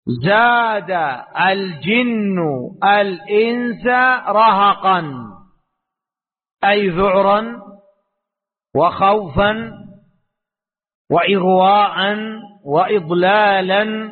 زاد الجن الإنس رهقا، أي ذعرا وخوفا وإغواء وإضلالا.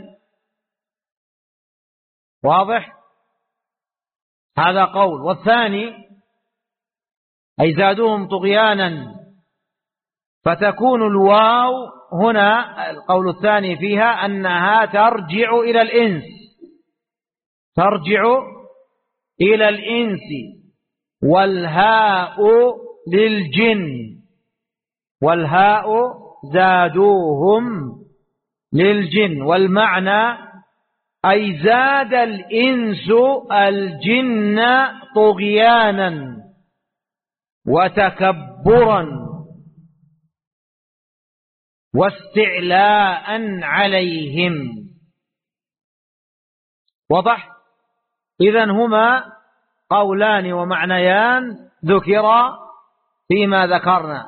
واضح؟ هذا قول. والثاني أي زادوهم طغيانا، فتكون الواو هنا القول الثاني فيها أنها ترجع إلى الإنس، ترجع إلى الإنس، والهاء للجن، والهاء زادوهم للجن، والمعنى أي زاد الإنس الجن طغيانا وتكبرا واستعلاء عليهم. وضح؟ إذن هما قولان ومعنيان ذكرا فيما ذكرنا.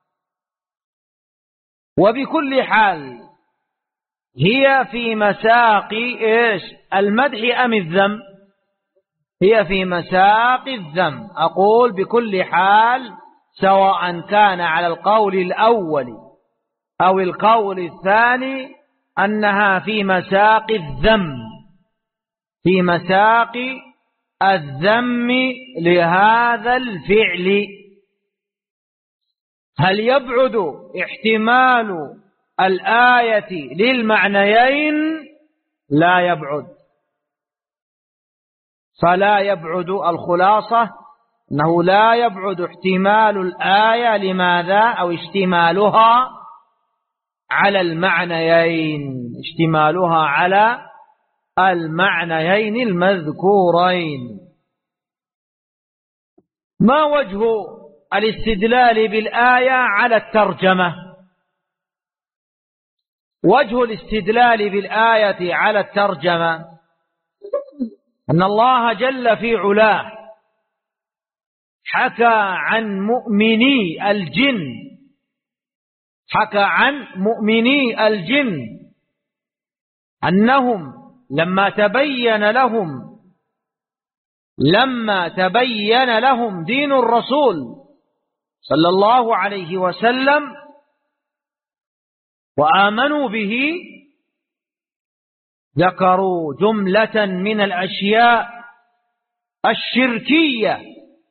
وبكل حال هي في مساق إيش؟ المدح أم الذم؟ هي في مساق الذم. أقول بكل حال سواء كان على القول الأول أو القول الثاني أنها في مساق الذم، في مساق الذم لهذا الفعل. هل يبعد احتمال الآية للمعنيين؟ لا يبعد. فلا يبعد، الخلاصة أنه لا يبعد احتمال الآية. لماذا؟ أو اشتمالها على المعنيين، اشتمالها على المعنيين المذكورين. ما وجه الاستدلال بالآية على الترجمة؟ وجه الاستدلال بالآية على الترجمة أن الله جل في علاه حكى عن مؤمني الجن، حكى عن مؤمني الجن أنهم لما تبين لهم دين الرسول صلى الله عليه وسلم وآمنوا به، ذكروا جملة من الأشياء الشركية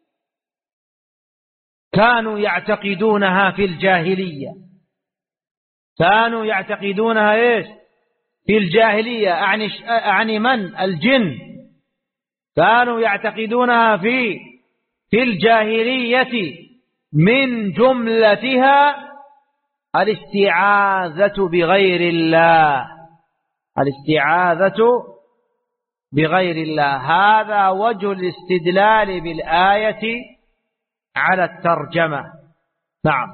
كانوا يعتقدونها في الجاهلية. كانوا يعتقدونها إيش؟ في الجاهلية. أعني من؟ الجن. كانوا يعتقدونها في الجاهلية، من جملتها الاستعاذة بغير الله، الاستعاذة بغير الله. هذا وجه الاستدلال بالآية على الترجمة. نعم.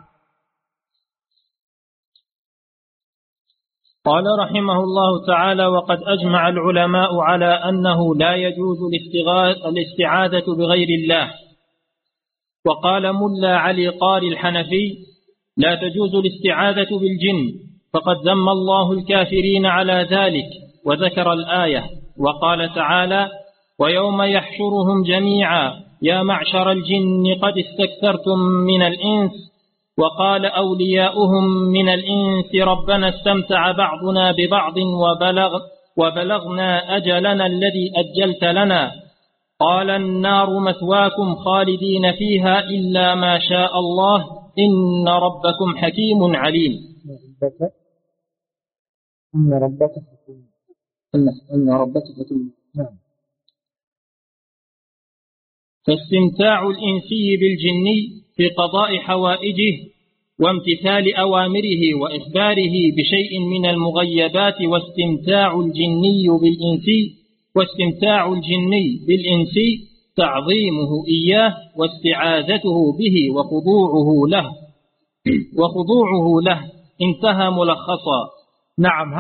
قال رحمه الله تعالى: وقد أجمع العلماء على أنه لا يجوز الاستعاذة بغير الله. وقال ملا علي قاري الحنفي: لا تجوز الاستعاذة بالجن، فقد ذم الله الكافرين على ذلك، وذكر الآية وقال تعالى: ويوم يحشرهم جميعا يا معشر الجن قد استكثرتم من الإنس. وقال أولياؤهم من الإنس: ربنا استمتع بعضنا ببعض وبلغنا أجلنا الذي أجلت لنا. قال: النار مثواكم خالدين فيها إلا ما شاء الله، إن ربكم حكيم عليم. إن ربك حكيم. فاستمتاع الإنسي بالجني في قضاء حوائجه وامتثال أوامره وإخباره بشيء من المغيبات، واستمتاع الجني بالإنسي تعظيمه إياه واستعاذته به وخضوعه له. انتهى ملخصا. نعم.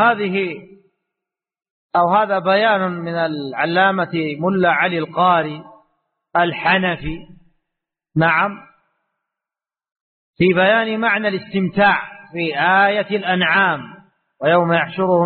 هذا بيان من العلامة ملا علي القاري الحنفي، نعم، في بيان معنى الاستمتاع في آية الأنعام: ويوم يحشرهم